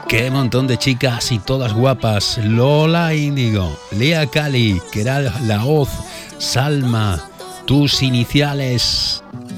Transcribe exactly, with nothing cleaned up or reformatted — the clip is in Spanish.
Qué montón de chicas y todas guapas. Lola Índigo, Lea Cali, que era la voz, Salma, tus iniciales.